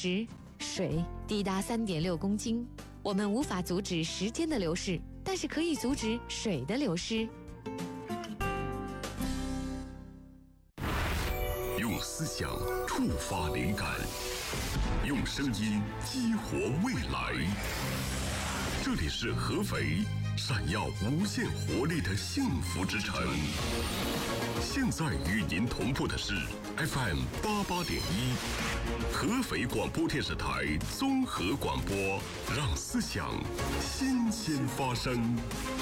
时，水抵达3.6公斤。我们无法阻止时间的流逝，但是可以阻止水的流失。 用思想触发灵感，用声音激活未来。这里是合肥，闪耀无限活力的幸福之城。现在与您同步的是 FM 88.1，合肥广播电视台综合广播，让思想新鲜发生。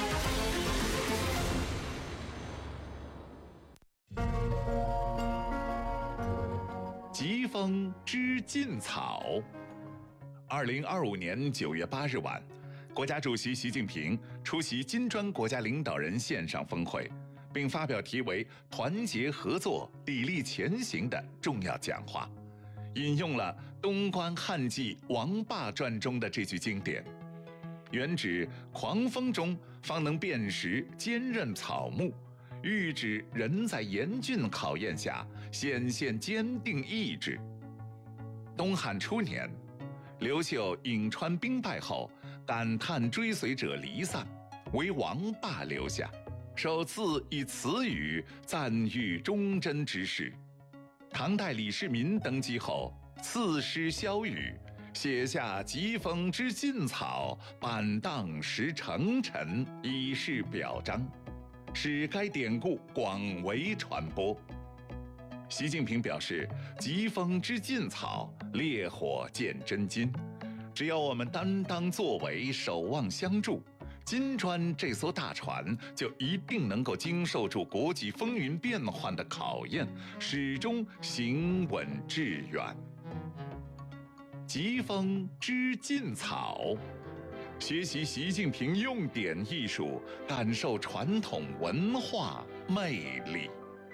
疾风知劲草。2025年9月8日晚，国家主席习近平出席金砖国家领导人线上峰会，并发表题为“团结合作，砥砺前行”的重要讲话，引用了东关汉记《王霸传》中的这句经典，原指狂风中方能辨识坚韧草木，喻指人在严峻考验下显现坚定意志。东汉初年，刘秀颍川兵败后，感叹追随者离散，为王霸留下，首次以此语赞誉忠贞之士。唐代李世民登基后，赐诗萧瑀，写下“疾风知劲草，板荡识成臣”，以示表彰，使该典故广为传播。习近平表示，疾风知劲草，烈火见真金。只要我们担当作为，守望相助，金砖这艘大船就一定能够经受住国际风云变幻的考验，始终行稳致远。疾风知劲草，学习习近平用典艺术，感受传统文化魅力。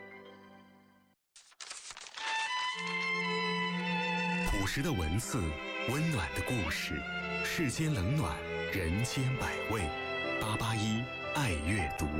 朴实的文字，温暖的故事，世间冷暖，人间百味。881爱阅读。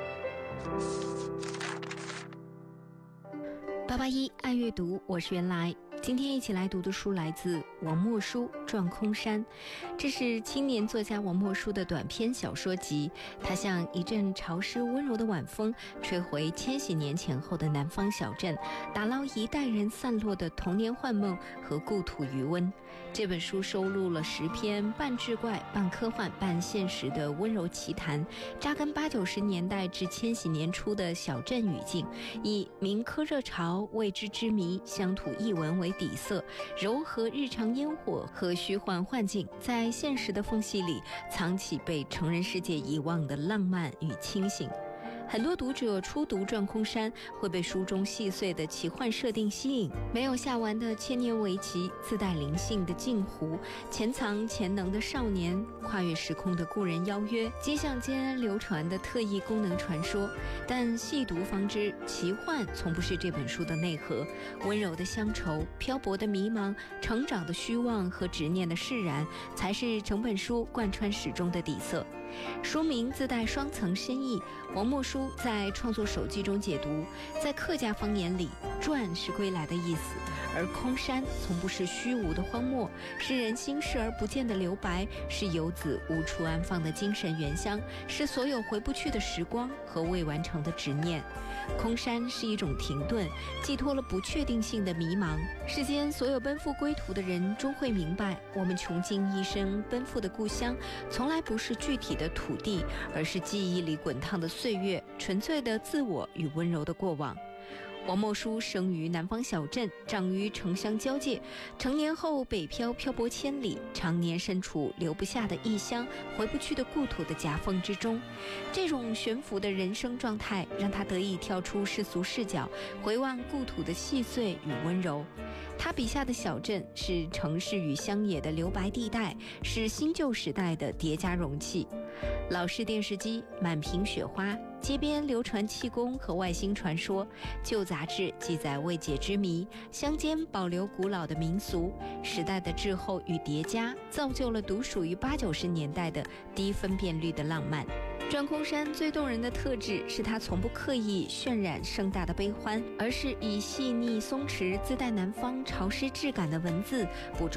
881爱阅读，我是原来。今天一起来读的书来自王墨书《撞空山》，这是青年作家王墨书的短篇小说集。它像一阵潮湿温柔的晚风，吹回千禧年前后的南方小镇，打捞一代人散落的童年幻梦和故土余温。这本书收录了10篇半志怪、半科幻、半现实的温柔奇谈，扎根80、90年代至千禧年初的小镇语境，以民科热潮、未知之谜、乡土异闻为底色，糅合日常烟火和虚幻幻境，在现实的缝隙里藏起被成人世界遗忘的浪漫与清醒。很多读者初读《撞空山》会被书中细碎的奇幻设定吸引，没有下完的千年围棋，自带灵性的镜湖，潜藏潜能的少年，跨越时空的故人邀约，街巷间流传的特异功能传说。但细读方知，奇幻从不是这本书的内核，温柔的乡愁，漂泊的迷茫，成长的虚妄和执念的释然，才是整本书贯穿始终的底色。书名自带双层深意，王墨书在创作手记中解读，在客家方言里，转是归来的意思，而空山从不是虚无的荒漠，是人心视而不见的留白，是游子无处安放的精神原乡，是所有回不去的时光和未完成的执念。空山是一种停顿，寄托了不确定性的迷茫。世间所有奔赴归途的人终会明白，我们穷尽一生奔赴的故乡，从来不是具体的土地，而是记忆里滚烫的岁月，纯粹的自我与温柔的过往。王墨书生于南方小镇，长于城乡交界，成年后北漂漂泊千里，常年身处留不下的异乡，回不去的故土的夹缝之中。这种悬浮的人生状态，让他得以跳出世俗视角，回望故土的细碎与温柔。他笔下的小镇是城市与乡野的留白地带，是新旧时代的叠加容器。老式电视机，满屏雪花，街边流传气功和外星传说，旧杂志记载未解之谜，乡间保留古老的民俗。时代的滞后与叠加，造就了独属于80、90年代的低分辨率的浪漫。撞空山最动人的特质是它从不刻意渲染盛大的悲欢，而是以细腻松弛、自带南方潮湿质感的文字捕捉